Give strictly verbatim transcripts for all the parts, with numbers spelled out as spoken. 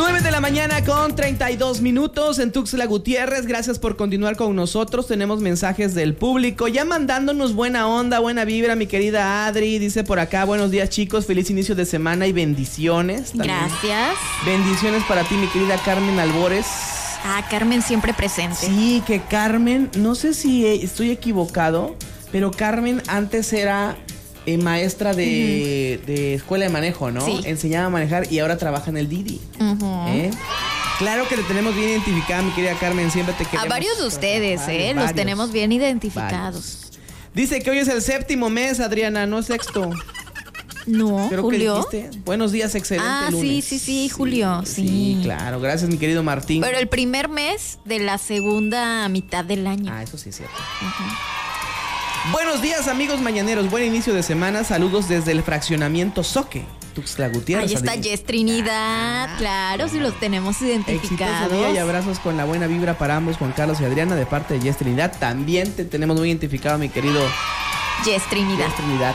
nueve de la mañana con treinta y dos minutos en Tuxtla Gutiérrez. Gracias por continuar con nosotros. Tenemos mensajes del público ya mandándonos buena onda, buena vibra. Mi querida Adri dice por acá: buenos días, chicos, feliz inicio de semana y bendiciones también. Gracias. Bendiciones para ti, mi querida Carmen Albores. Ah, Carmen siempre presente. Sí, que Carmen, no sé si estoy equivocado, pero Carmen antes era Eh, maestra de, uh-huh. de escuela de manejo, ¿no? Sí. Enseñaba a manejar y ahora trabaja en el Didi. Uh-huh. ¿Eh? Claro que te tenemos bien identificada, mi querida Carmen. Siempre te queremos. A varios de ustedes, varios, ¿eh? varios, Los tenemos bien identificados. Varios. Dice que hoy es el séptimo mes, Adriana, no sexto. No, Creo Julio. Que dijiste. Buenos días, excelente ah, lunes. sí, sí, sí, Julio, sí. Sí, claro. Gracias, mi querido Martín. Pero el primer mes de la segunda mitad del año. Ah, eso sí es cierto. Uh-huh. Buenos días, amigos mañaneros. Buen inicio de semana. Saludos desde el fraccionamiento Soque, Tuxtla Gutiérrez. Ahí está Jess Trinidad. Ah, claro, sí los tenemos identificados. Exitoso día y abrazos con la buena vibra para ambos, Juan Carlos y Adriana, de parte de Jess Trinidad. También te tenemos muy identificado, mi querido Jess Trinidad. Jess Trinidad.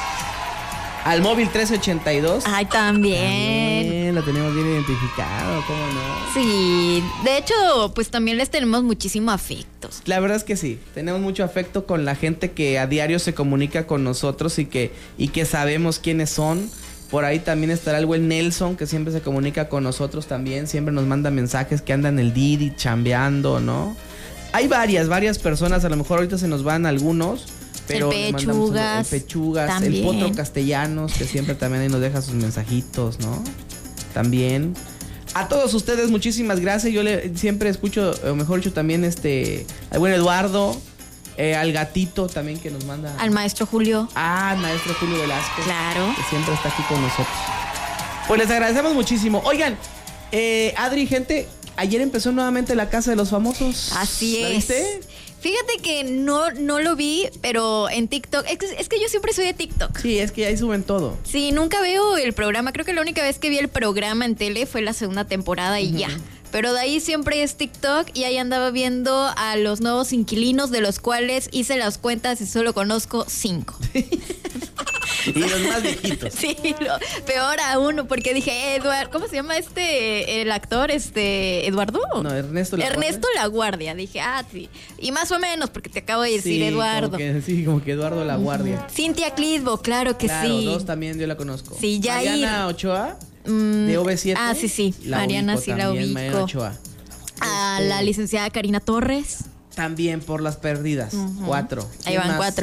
Al móvil trece ochenta y dos. Ay, también. También lo tenemos bien identificado, ¿cómo no? Sí, de hecho, pues también les tenemos muchísimo afecto. La verdad es que sí, tenemos mucho afecto con la gente que a diario se comunica con nosotros y que, y que sabemos quiénes son. Por ahí también estará el buen Nelson, que siempre se comunica con nosotros también, siempre nos manda mensajes que andan en el Didi chambeando, ¿no? Hay varias, varias personas, a lo mejor ahorita se nos van algunos. Pero el Pechugas, el Pechugas, también. El Potro Castellanos, que siempre también ahí nos deja sus mensajitos, ¿no? También. A todos ustedes, muchísimas gracias. Yo le siempre escucho, o mejor dicho, también este, al buen Eduardo, eh, al gatito también que nos manda. Al maestro Julio. Ah, al maestro Julio Velázquez. Claro. Que siempre está aquí con nosotros. Pues les agradecemos muchísimo. Oigan, eh, Adri, gente, ayer empezó nuevamente la Casa de los Famosos. Así es. ¿La viste? Fíjate que no, no lo vi, pero en TikTok, es que, es que yo siempre soy de TikTok. Sí, es que ahí suben todo. Sí, nunca veo el programa, creo que la única vez que vi el programa en tele fue la segunda temporada y uh-huh. ya. Pero de ahí siempre es TikTok y ahí andaba viendo a los nuevos inquilinos, de los cuales hice las cuentas y solo conozco cinco. Y los más viejitos. Sí, lo, peor aún, porque dije, Eduardo, ¿cómo se llama este, el actor, este, Eduardo? No, Ernesto La Ernesto La Guardia. Dije, ah, sí. Y más o menos, porque te acabo de decir sí, Eduardo. Como que, sí, como que Eduardo La Guardia. Cintia Clitbo, claro que claro, sí. dos también yo la conozco. Sí, ya Mariana Ochoa, mm, de O V siete. Ah, sí, sí. La Mariana ubico sí también, la ubico. Mariana Ochoa. A este, la licenciada Karina Torres. También por las perdidas. Uh-huh. Cuatro. Ahí van más? cuatro.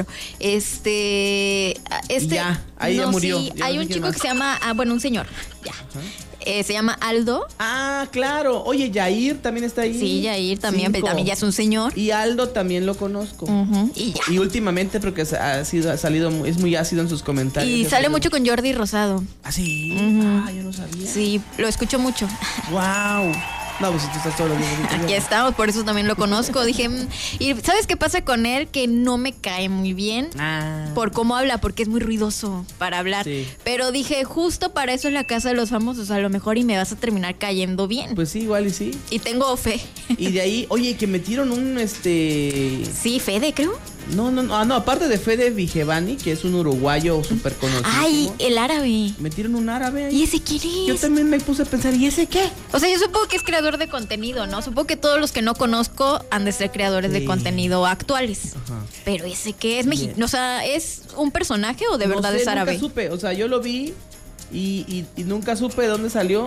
Este. este y ya, ahí no, ya murió. Sí, ya hay no un chico más. que se llama. Ah, bueno, un señor. Ya. Uh-huh. Eh, se llama Aldo. Ah, claro. Oye, Yair también está ahí. Sí, Yair también, pero también ya es un señor. Y Aldo también lo conozco. Uh-huh. Y ya. Y últimamente, porque ha, sido, ha salido, es muy ácido en sus comentarios. Y sale mucho con Jordi Rosado. ¿Ah, sí? Uh-huh. Ah, yo no sabía. Sí, lo escucho mucho. Wow. No, pues si tú estás todos los días. Aquí estamos, por eso también lo conozco. Dije, y ¿sabes qué pasa con él? Que no me cae muy bien ah. por cómo habla, porque es muy ruidoso para hablar. Sí. Pero dije, justo para eso es la Casa de los Famosos, a lo mejor y me vas a terminar cayendo bien. Pues sí, igual y sí. Y tengo fe. Y de ahí, oye, que metieron un, este... Sí, Fede, creo. No, no, no, ah, no, aparte de Fede Vigevani, que es un uruguayo súper conocido. Ay, el árabe. Metieron un árabe ahí. ¿Y ese quién es? Yo también me puse a pensar, ¿y ese qué? O sea, yo supongo que es creador de contenido, ¿no? Supongo que todos los que no conozco han de ser creadores sí. de contenido actuales. Ajá. Pero ese qué es mexicano, o sea, ¿es un personaje o de no verdad sé, es árabe? Nunca supe, o sea, yo lo vi y, y, y nunca supe de dónde salió.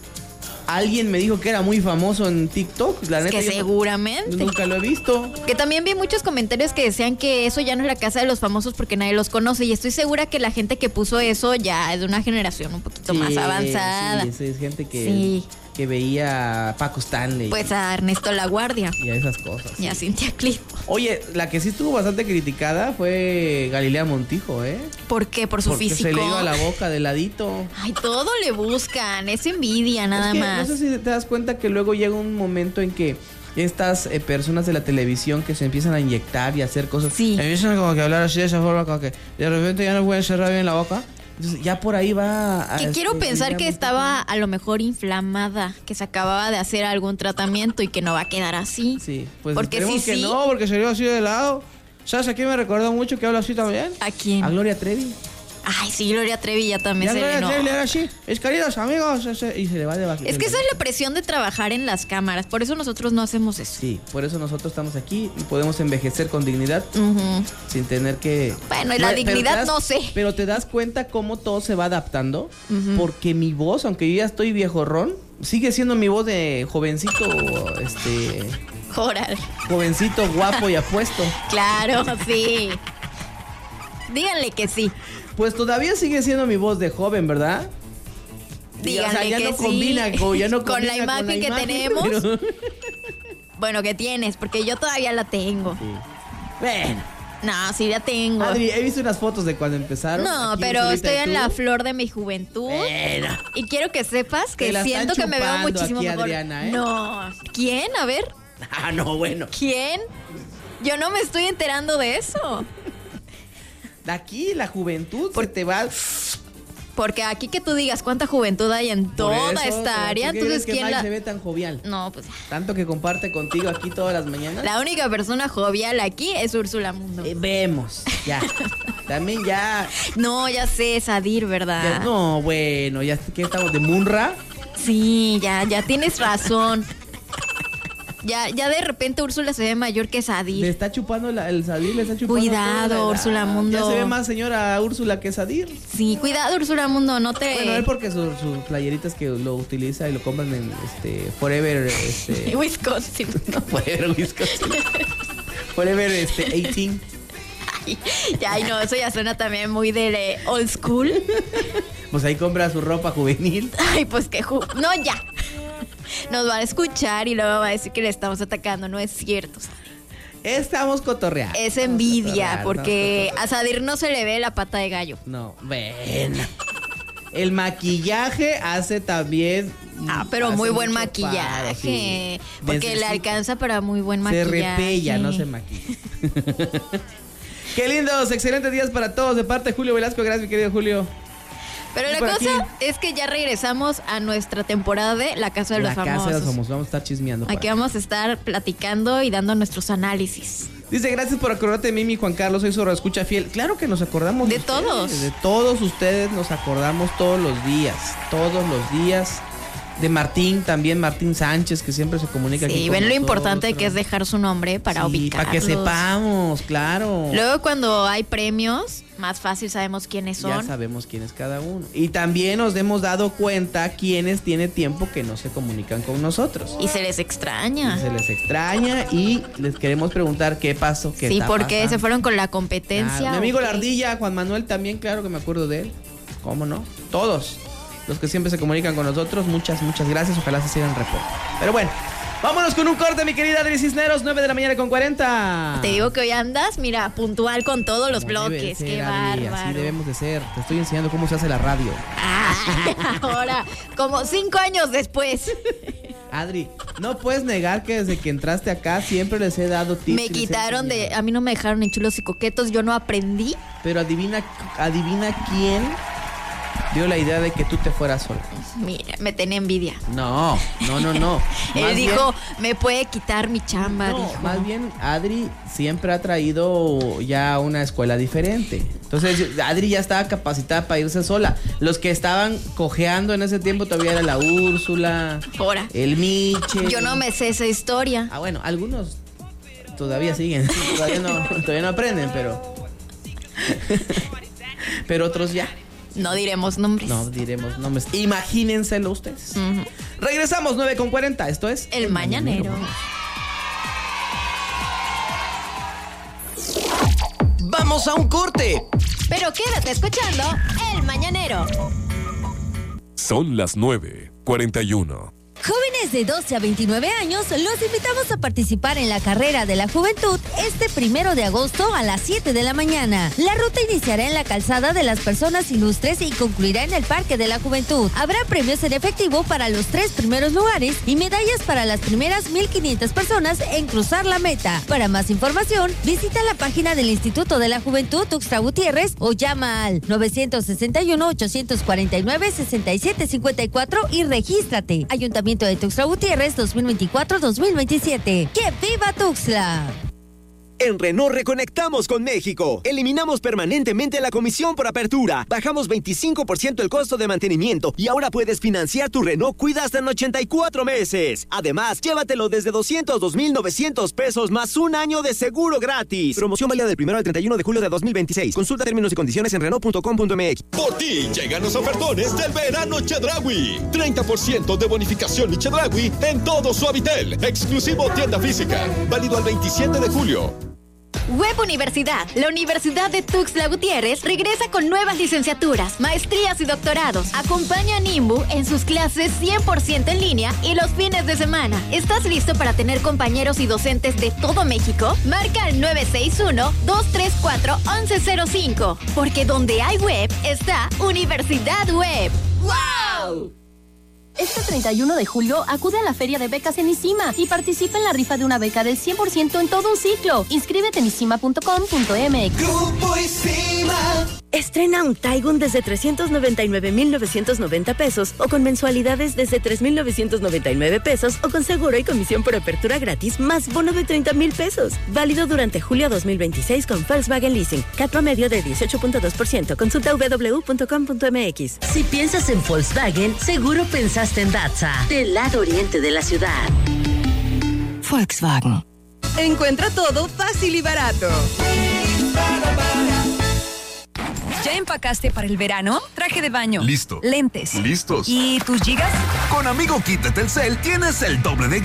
Alguien me dijo que era muy famoso en TikTok. La es neta, que seguramente. Nunca lo he visto. Que también vi muchos comentarios que decían que eso ya no es la Casa de los Famosos porque nadie los conoce. Y estoy segura que la gente que puso eso ya es de una generación un poquito sí, más avanzada. Sí, es gente que, sí. que veía a Paco Stanley. Pues a Ernesto La Guardia. Y a esas cosas. Y sí. a Cintia Clitbo. Oye, la que sí estuvo bastante criticada fue Galilea Montijo, ¿eh? ¿Por qué? Por su Porque físico. Se le iba a la boca de ladito. Ay, todo le buscan. Es envidia, nada es que, más. No sé si te das cuenta que luego llega un momento en que estas eh, personas de la televisión que se empiezan a inyectar y a hacer cosas. Sí. Empiezan como que a hablar así de esa forma, como que de repente ya no pueden cerrar bien la boca. Entonces ya por ahí va a... Que este, quiero pensar que estaba a lo mejor inflamada, que se acababa de hacer algún tratamiento y que no va a quedar así. Sí, pues porque esperemos sí, que sí. no, porque salió así de lado. ¿Sabes a quién me recordó mucho que habla así también? ¿A quién? A Gloria Trevi. Ay, sí, Gloria Trevi ya también Ya se Gloria le Trevi le no. era así, es queridos amigos, ese- y se le va de vaquero. Es que esa es la presión de trabajar en las cámaras, por eso nosotros no hacemos eso. Sí, por eso nosotros estamos aquí y podemos envejecer con dignidad Ujú. sin tener que... Bueno, y la pero te dignidad das- no sé. Pero te das cuenta cómo todo se va adaptando, porque mi voz, aunque yo ya estoy viejorrón, sigue siendo mi voz de jovencito, este... Oral. jovencito, guapo y apuesto. Claro, sí. Díganle que sí. Pues todavía sigue siendo mi voz de joven, ¿verdad? Díganle O sea, ya que no sí. combina, con, ya no Con la combina imagen que tenemos. pero- Bueno, que tienes, porque yo todavía la tengo. Sí. Bueno, No, sí la tengo. Adri, he visto unas fotos de cuando empezaron. No, aquí pero Ursulita estoy y en tú. la flor de mi juventud. Bueno. Y quiero que sepas Te que la siento están que me veo chupando muchísimo aquí, mejor. Adriana, ¿eh? No. ¿Quién? A ver, Ah, no, bueno. ¿quién? Yo no me estoy enterando de eso. De aquí la juventud Por- se te va. Porque aquí que tú digas cuánta juventud hay en Por toda eso, esta pero área, ¿por qué entonces crees que ¿quién Mike la...? se ve tan jovial? No, pues Tanto que comparte contigo aquí todas las mañanas. la única persona jovial aquí es Úrsula Mundo. Eh, vemos, ya. También ya, No, ya sé, Sadir, ya- ¿verdad? No, bueno, ya que estamos de Munra. Sí, ya, ya tienes razón. Ya, ya de repente Úrsula se ve mayor que Le Sadir. está chupando la- el Sadir, le está chupando. Cuidado, toda la edad. Úrsula Mundo. Ya se ve más señora Úrsula que Sadir. Sí, cuidado, Úrsula Mundo, no te... Bueno, él porque sus sus playeritas que lo utiliza y lo compran en este Forever, este. Wisconsin. No, Forever Wisconsin. Forever este dieciocho. Ya, ay, no, eso ya suena también muy de eh, old school. Pues ahí compra su ropa juvenil. Ay, pues que... ju- No, ya. Nos va a escuchar y luego va a decir que le estamos atacando. No es cierto. Estamos cotorreando. Es Estamos envidia, cotorreando, porque estamos a Sadir no se le ve la pata de gallo. cotorreando. No, bueno. El maquillaje hace también. Ah, pero hace muy buen mucho maquillaje. paro, sí. Porque le Necesita- alcanza para muy buen Se maquillaje. repella, no se maquilla. Qué lindos, excelentes días para todos de parte de Julio Velasco. Gracias, mi querido Julio. Pero Y la por cosa aquí- es que ya regresamos a nuestra temporada de La Casa de La los casa Famosos. de los famosos. Vamos a estar chismeando. por Aquí ahí. vamos a estar platicando y dando nuestros análisis. Dice, gracias por acordarte de mí, mi Juan Carlos. Soy su escucha fiel. Claro que nos acordamos. De ustedes, todos. De todos ustedes nos acordamos todos los días. Todos los días. De Martín también, Martín Sánchez, que siempre se comunica aquí Sí, con ven lo nosotros. importante que es dejar su nombre para Sí, ubicarlos. para que sepamos, claro. Luego cuando hay premios, más fácil sabemos quiénes Ya son. sabemos quién es cada uno. Y también nos hemos dado cuenta quiénes tiene tiempo que no se comunican con nosotros. Y se les extraña. Y se les extraña y les queremos preguntar qué pasó, qué Sí, está porque pasando. se fueron con la competencia. Claro, mi amigo ¿o qué? La Ardilla, Juan Manuel también, claro que me acuerdo de él. ¿Cómo no? Todos los que siempre se comunican con nosotros, muchas, muchas gracias. Ojalá se sigan reporte. Pero bueno, vámonos con un corte, mi querida Adri Cisneros, nueve de la mañana con cuarenta. Te digo que hoy andas, mira, puntual con todos los Como debe bloques. ser, Qué Adri, bárbaro. Así debemos de ser. Te estoy enseñando cómo se hace la radio. Ah, ahora, como cinco años después. Adri, no puedes negar que desde que entraste acá siempre les he dado tips. y Me les he quitaron de. enseñado. A mí no me dejaron en chulos y coquetos, yo no aprendí. Pero adivina, adivina quién dio la idea de que tú te fueras sola. Mira, me tenía envidia. No, no, no, no. Él Más dijo, me puede quitar mi chamba, No, dijo. más bien Adri siempre ha traído ya una escuela diferente. Entonces Adri ya estaba capacitada para irse sola. Los que estaban cojeando en ese tiempo todavía era la Úrsula, Ahora, el Miche. yo no me sé esa historia. Ah, bueno, algunos todavía siguen, todavía no, todavía no aprenden, pero pero otros ya. No diremos nombres. No diremos nombres. Imagínenselo ustedes. Ujú. Regresamos nueve con cuarenta. Esto es El Mañanero. ¡Vamos a un corte! Pero quédate escuchando El Mañanero. Son las nueve cuarenta y uno. Jóvenes de doce a veintinueve años, los invitamos a participar en la Carrera de la Juventud este primero de agosto a las siete de la mañana. La ruta iniciará en la calzada de las personas ilustres y concluirá en el Parque de la Juventud. Habrá premios en efectivo para los tres primeros lugares y medallas para las primeras mil quinientas personas en cruzar la meta. Para más información, visita la página del Instituto de la Juventud Tuxtla Gutiérrez o llama al nueve seis uno, ocho cuatro nueve, seis siete cinco cuatro y regístrate. Ayuntamiento de Tuxtla Gutiérrez dos mil veinticuatro a dos mil veintisiete. ¡Que viva Tuxtla! En Renault reconectamos con México. Eliminamos permanentemente la comisión por apertura. Bajamos veinticinco por ciento el costo de mantenimiento y ahora puedes financiar tu Renault Kwid hasta en ochenta y cuatro meses. Además, llévatelo desde doscientos dos mil novecientos pesos más un año de seguro gratis. Promoción válida del primero al treinta y uno de julio de dos mil veintiséis. Consulta términos y condiciones en Renault punto com punto m x. Por ti llegan los ofertones del verano Chedraui. treinta por ciento de bonificación y Chedraui en todo Suavitel. Exclusivo tienda física. Válido al veintisiete de julio. Web Universidad, la Universidad de Tuxtla Gutiérrez, regresa con nuevas licenciaturas, maestrías y doctorados. Acompaña a Nimbu en sus clases cien por ciento en línea y los fines de semana. ¿Estás listo para tener compañeros y docentes de todo México? Marca al nueve seis uno, dos tres cuatro, once cero cinco, porque donde hay web está Universidad Web. ¡Wow! Este treinta y uno de julio acude a la Feria de Becas en ISIMA y participa en la rifa de una beca del cien por ciento en todo un ciclo. Inscríbete en isima punto com punto m x. Grupo ISIMA. Estrena un Taigun desde trescientos noventa y nueve mil novecientos noventa pesos o con mensualidades desde tres mil novecientos noventa y nueve pesos o con seguro y comisión por apertura gratis más bono de treinta mil pesos. Válido durante julio dos mil veintiséis con Volkswagen Leasing. C A T promedio de dieciocho punto dos por ciento. Consulta w w w punto com punto m x. Si piensas en Volkswagen, seguro pensaste en Datsa, del lado oriente de la ciudad. Volkswagen. Encuentra todo fácil y barato. ¿Ya empacaste para el verano? Traje de baño. Listo. Lentes. Listos. ¿Y tus gigas? Con Amigo Kit de Telcel tienes el doble de